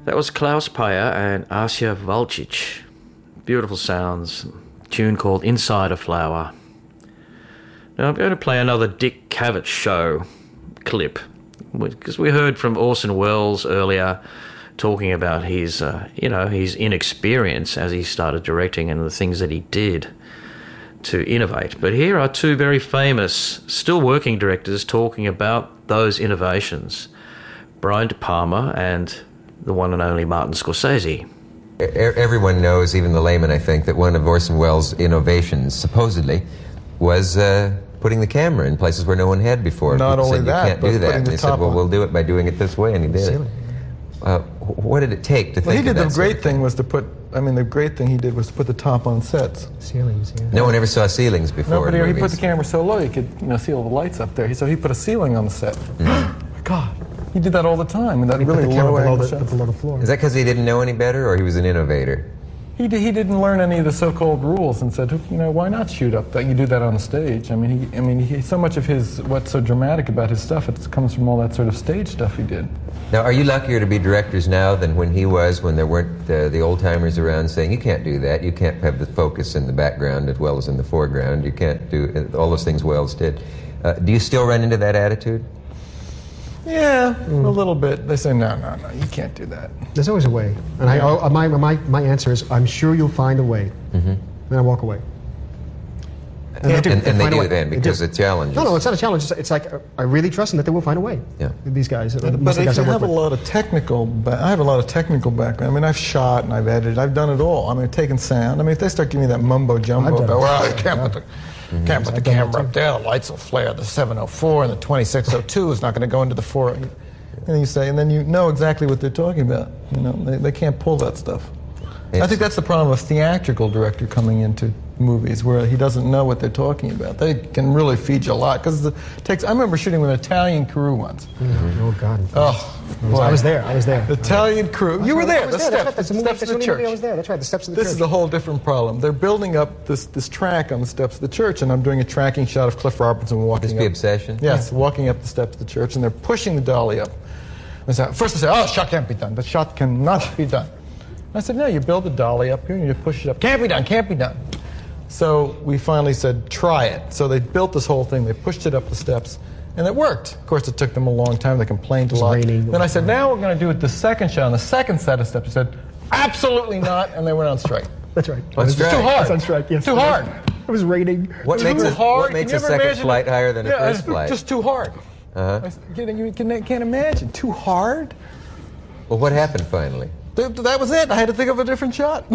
That was Klaus Payer and Asja Valcic. Beautiful sounds. A tune called Inside a Flower. Now I'm going to play another Dick Cavett Show clip, because we heard from Orson Welles earlier talking about his inexperience as he started directing and the things that he did to innovate. But here are two very famous, still working directors talking about those innovations. Brian De Palma and the one and only Martin Scorsese. Everyone knows, even the layman, I think, that one of Orson Welles' innovations, supposedly, was putting the camera in places where no one had before. Not only said, that, you can't do that. And they said, well, we'll do it by doing it this way, and he did it. What did it take to think he did of that? The great thing was to put, the great thing he did was to put the top on sets. Ceilings, yeah. No one ever saw ceilings before. No, but he put the camera so low you could see all the lights up there. So he put a ceiling on the set. God, he did that all the time. And that really put the camera low below the floor. Is that because he didn't know any better, or he was an innovator? He didn't learn any of the so-called rules and said, why not shoot up that? You do that on the stage. He so much of what's so dramatic about his stuff, it comes from all that sort of stage stuff he did. Now, are you luckier to be directors now than when he was, when there weren't the old-timers around saying, you can't do that, you can't have the focus in the background as well as in the foreground, you can't do all those things Wells did. Do you still run into that attitude? Yeah, a little bit. They say, no, you can't do that. There's always a way. And my answer is, I'm sure you'll find a way. Then I walk away. And they do then, because it's a challenge. No, it's not a challenge. It's like, I really trust them that they will find a way. Yeah. These guys. But if you have a lot of technical, I have a lot of technical background. I've shot and I've edited. I've done it all. I've taken sound. If they start giving me that mumbo jumbo about, well, you can't put the camera up there, the lights will flare, the 704 and the 2602 is not going to go into the 4. And then you know exactly what they're talking about. They can't pull that stuff. I think that's the problem of a theatrical director coming into movies, where he doesn't know what they're talking about. They can really feed you a lot, because I remember shooting with an Italian crew once. Oh God! I was there. The Italian crew. You were there. The steps of the church. I was there. That's right. The steps of the church. This is a whole different problem. They're building up this track on the steps of the church, and I'm doing a tracking shot of Cliff Robertson walking. Must be obsession. Yes, walking up the steps of the church, and they're pushing the dolly up. First they say, "Oh, shot can't be done. The shot cannot be done." I said, "No, you build the dolly up here, and you push it up. Can't be done. Can't be done." So we finally said, try it. So they built this whole thing. They pushed it up the steps, and it worked. Of course, it took them a long time. They complained a lot. Raining. Then I said, now we're going to do it the second shot on the second set of steps. He said, absolutely not, and they went on strike. That's right. On strike. Too hard. It's on strike, yes. Too hard. It was raining. What makes a second flight higher than a first flight? Just too hard. You can't imagine. Too hard? Well, what happened finally? That was it. I had to think of a different shot.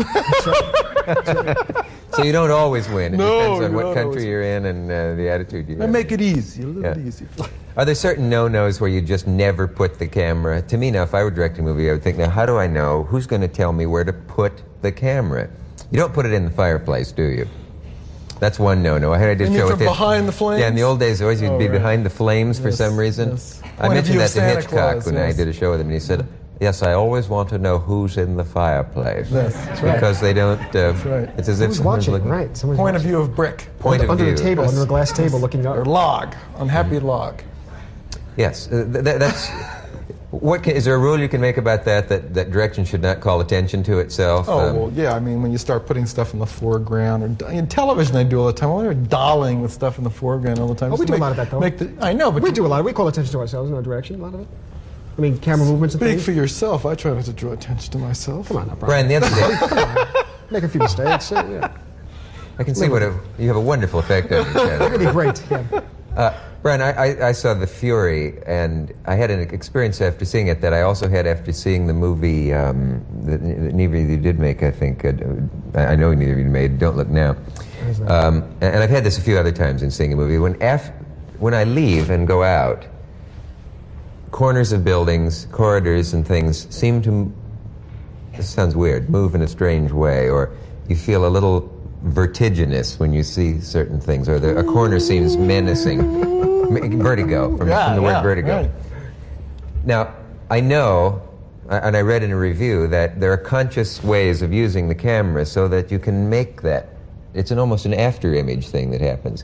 So you don't always win. It depends on what country always. you're in and the attitude you have. Make it easy, a little easy. Are there certain no-nos where you just never put the camera? To me now, if I were directing a movie, I would think, now how do I know who's going to tell me where to put the camera? You don't put it in the fireplace, do you? That's one no-no. I did a show with behind the flames? Yeah, in the old days, always you'd be behind the flames for some reason. Yes. I mentioned that to Hitchcock when I yes. did a show with him, and he said, yes, I always want to know who's in the fireplace. Yes, that's right. Because they don't... That's right. It's as if Who's someone's watching? looking... Right. Someone's Point of watching. view of brick. Under a table, under a glass table, looking up. Or log, unhappy log. Yes, that's... Is there a rule you can make about that direction should not call attention to itself? When you start putting stuff in the foreground, or in television they do all the time. Well, they're dolling with stuff in the foreground all the time. We do a lot of that, though. I know, but we do a lot. We call attention to ourselves in our direction, a lot of it. Camera movements and Speak things. for yourself. I try not to draw attention to myself. Come on now, Brian. Brian, the other day... Come on. Make a few mistakes. Yeah. I can see you have a wonderful effect on your channel. Really great, yeah. Brian, I saw The Fury, and I had an experience after seeing it that I also had after seeing the movie that neither of you did make, I think. I know neither of you made Don't Look Now. And I've had this a few other times in seeing a movie. When I leave and go out, corners of buildings, corridors and things seem to, this sounds weird, move in a strange way, or you feel a little vertiginous when you see certain things, or a corner seems menacing. Vertigo, from the word vertigo. Right. Now, I know, and I read in a review, that there are conscious ways of using the camera so that you can make that. It's almost an after-image thing that happens.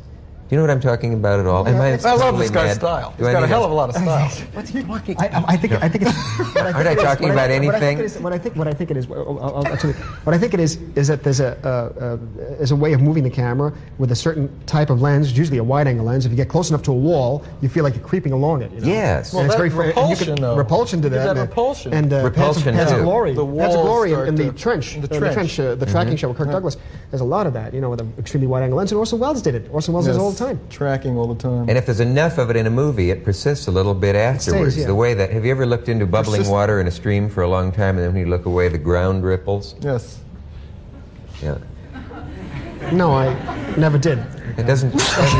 Do you know what I'm talking about at all? I love this guy's style. He's got a hell of a lot of style. What's he talking? I think it's. Aren't I talking about anything? What I think it is. Actually, what I think it is that there's a way of moving the camera with a certain type of lens, usually a wide-angle lens. If you get close enough to a wall, you feel like you're creeping along it. You know? Yes. Well, and it's that's very repulsion, though. Repulsion to that. Repulsion. And repulsion has a too. glory. The Has a glory walls in the start trench. to- in the trench. The tracking shot with Kirk Douglas. There's a lot of that. You know, with an extremely wide-angle lens. And Orson Welles did it. Orson Welles does it all the time. Tracking all the time. And if there's enough of it in a movie, it persists a little bit afterwards. stays, yeah. The way that, have you ever looked into bubbling Persist- water in a stream for a long time, and then when you look away, the ground ripples? Yes. Yeah. No, I never did. It doesn't.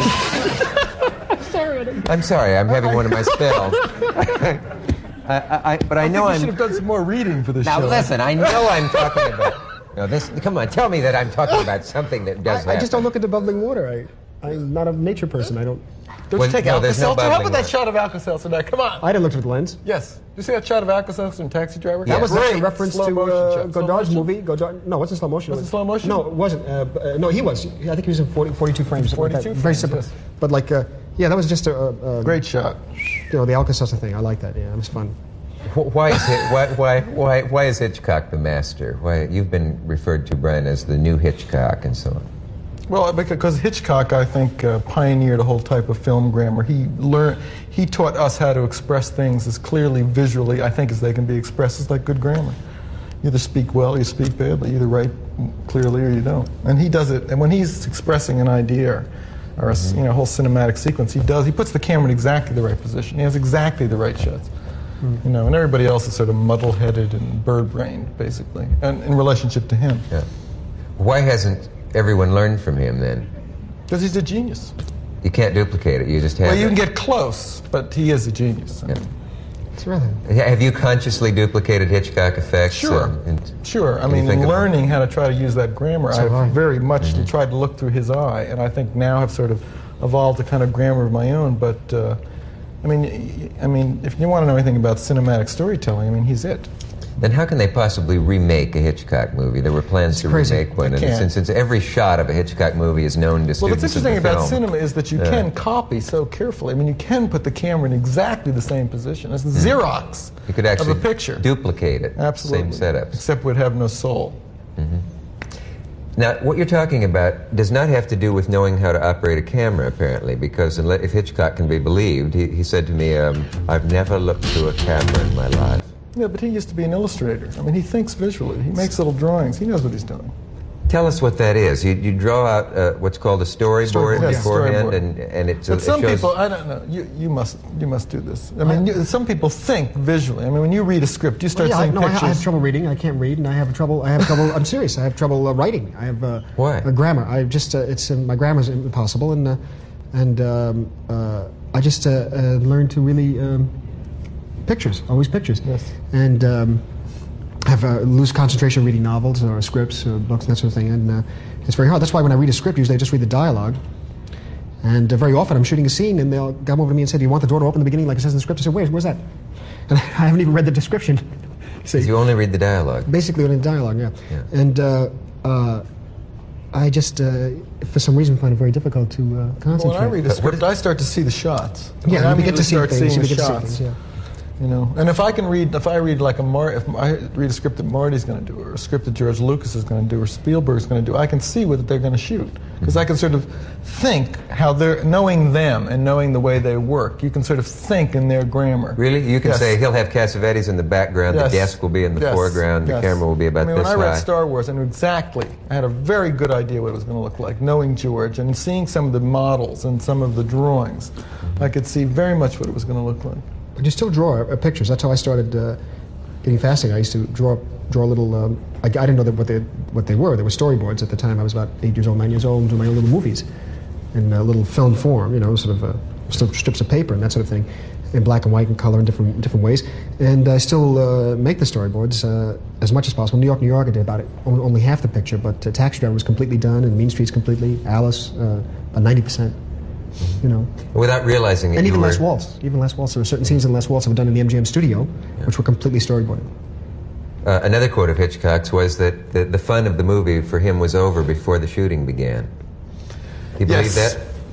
I'm sorry, I'm having one of my spells. But I know You I'm. should have done some more reading for this Now show. listen, I know I'm talking about. No, this. Come on, tell me that I'm talking about something that does I just don't happen. look at the bubbling water. I'm not a nature person. I don't. Don't Well, you take no, there's no Alka-Seltzer? How bubbling about that water. shot of Alka-Seltzer now? Come on. I didn't look through the lens. Yes. You see that shot of Alka-Seltzer in Taxi Driver? That was Great That's a reference slow to motion shot. Slow Godard's motion? movie. Godard, no, it wasn't slow motion. Was it slow motion? No, it wasn't. No, he was. I think he was in 42 frames. something like 42 that. Very frames, simple. yes. But like, yeah, that was just a Great shot. You know, the Alka-Seltzer thing. I like that. Yeah, it was fun. Why is Hitchcock the master? Why you've been referred to, Brian, as the new Hitchcock and so on? Well, because Hitchcock, I think, pioneered a whole type of film grammar. He taught us how to express things as clearly visually, I think, as they can be expressed. It's like good grammar. You either speak well or you speak badly. You either write clearly or you don't. And he does it. And when he's expressing an idea or a whole cinematic sequence, he puts the camera in exactly the right position. He has exactly the right shots. You know, and everybody else is sort of muddle-headed and bird-brained, basically, and in relationship to him. Yeah. Why hasn't everyone learned from him then? Because he's a genius. You can't duplicate it. You just have. Well, you it. can get close, but he is a genius. I mean, It's rather. Have you consciously duplicated Hitchcock effects? Sure. Sure. I mean, think in about- learning how to try to use that grammar, So have I. I've very much tried to look through his eye, and I think now have sort of evolved a kind of grammar of my own. But I mean, if you want to know anything about cinematic storytelling, I mean, he's it. Then how can they possibly remake a Hitchcock movie? There were plans to crazy. remake one, They and can't. since every shot of a Hitchcock movie is known to Well, students what's of the interesting about film. cinema is that you can copy so carefully. I mean, you can put the camera in exactly the same position. It's the Xerox You could actually of a picture. duplicate it. Absolutely. Same setups. Except it would have no soul. Now, what you're talking about does not have to do with knowing how to operate a camera, apparently, because if Hitchcock can be believed, he said to me, I've never looked through a camera in my life. Yeah, but he used to be an illustrator. I mean, he thinks visually. He makes little drawings. He knows what he's doing. Tell us what that is. You draw out what's called a storyboard Storyboard, yes, beforehand, storyboard. and it But some shows... people, I don't know. You must do this. I mean, some people think visually. I mean, when you read a script, you start seeing I pictures. have trouble reading. I can't read, and I have trouble. I'm serious. I have trouble writing. I have Why? Grammar. I just my grammar's impossible, and I just learned to really pictures. Always pictures. Yes. And have lose concentration reading novels or scripts or books and that sort of thing, and it's very hard. That's why when I read a script, usually I just read the dialogue. And very often I'm shooting a scene, and they'll come over to me and say, "Do you want the door to open in the beginning, like it says in the script?" I say, "Where's that?" And I haven't even read the description. See, You only read the dialogue. basically only the dialogue, yeah. And I just, for some reason, find it very difficult to concentrate. When I read a script, I start to see the shots. Yeah, I you begin to see start things. seeing You the begin to see shots. things, yeah. You know, and if I read like if I read a script that Marty's going to do, or a script that George Lucas is going to do, or Spielberg's going to do, I can see what they're going to shoot because I can sort of think how they're knowing them and knowing the way they work. You can sort of think in their grammar. Really? You can Yes. say he'll have Cassavetes in the background, Yes. the desk will be in the Yes. foreground, the Yes. camera will be about I mean, this when I read high. Star Wars, I knew exactly. I had a very good idea what it was going to look like, knowing George and seeing some of the models and some of the drawings. I could see very much what it was going to look like. But you still draw pictures. That's how I started getting fascinated. I used to draw little. I didn't know what they were. They were storyboards at the time. I was about 8 years old, 9 years old, and doing my own little movies in a little film form. You know, sort of strips of paper and that sort of thing, in black and white and color in different ways. And I still make the storyboards as much as possible. New York, I did about it only half the picture, but Taxi Driver was completely done, and Mean Streets completely. Alice, 90%. You know. Without realizing it, And even you Les were... Waltz. Even Les Waltz. There were certain scenes in Les Waltz that were done in the MGM studio, which were completely storyboarded. Another quote of Hitchcock's was that the fun of the movie for him was over before the shooting began. Do you believe Yes. that?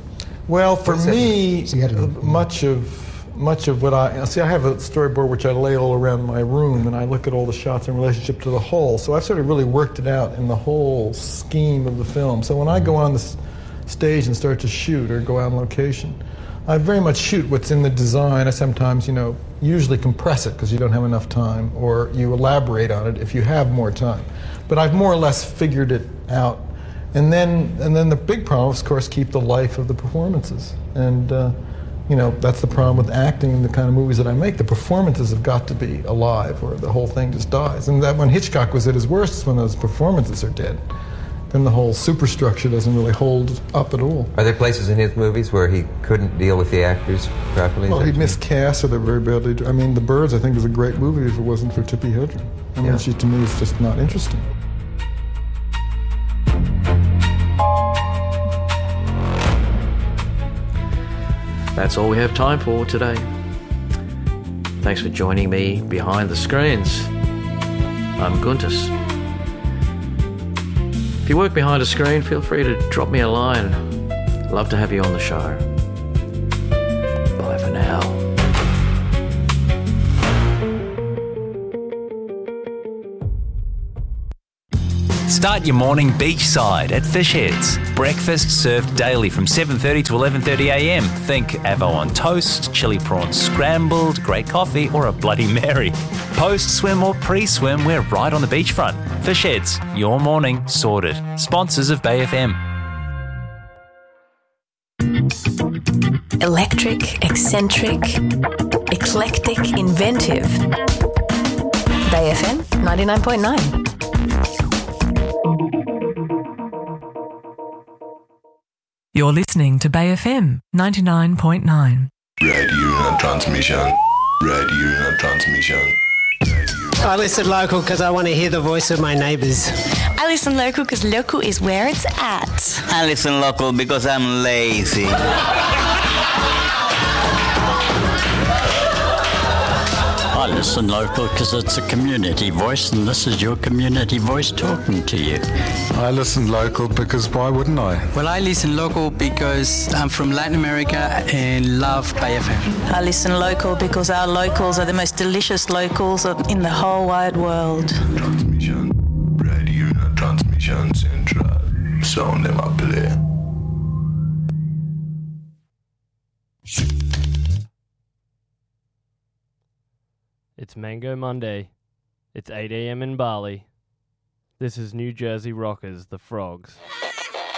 Well, for me, So you had to- much of what I have a storyboard which I lay all around my room, and I look at all the shots in relationship to the whole. So I've sort of really worked it out in the whole scheme of the film. So when I go on the stage and start to shoot or go out on location, I very much shoot what's in the design. I sometimes, usually compress it because you don't have enough time, or you elaborate on it if you have more time. But I've more or less figured it out. And then the big problem is, of course, keep the life of the performances. And that's the problem with acting in the kind of movies that I make. The performances have got to be alive, or the whole thing just dies. And that when Hitchcock was at his worst is when those performances are dead. Then the whole superstructure doesn't really hold up at all. Are there places in his movies where he couldn't deal with the actors properly? Well, he miscast, or they're very badly. I mean, The Birds, I think, is a great movie if it wasn't for Tippi Hedren. I mean, she, to me, is just not interesting. That's all we have time for today. Thanks for joining me behind the screens. I'm Guntis. If you work behind a screen, feel free to drop me a line. Love to have you on the show. Bye for now. Start your morning beachside at Fish Heads. Breakfast served daily from 7:30 to 11:30 a.m. Think avo on toast, chili prawns scrambled, great coffee, or a Bloody Mary. Post-swim or pre-swim, we're right on the beachfront. Fish Heads, your morning sorted. Sponsors of Bay FM. Electric, eccentric, eclectic, inventive. Bay FM 99.9. You're listening to Bay FM 99.9. Radio transmission. Radio transmission. I listen local because I want to hear the voice of my neighbours. I listen local because local is where it's at. I listen local because I'm lazy. I listen local because it's a community voice, and this is your community voice talking to you. I listen local because why wouldn't I? Well, I listen local because I'm from Latin America and love Bay FM. I listen local because our locals are the most delicious locals in the whole wide world. Transmission. Radio transmission central. Sound them up there. It's Mango Monday. It's 8 a.m. in Bali. This is New Jersey Rockers, the Frogs.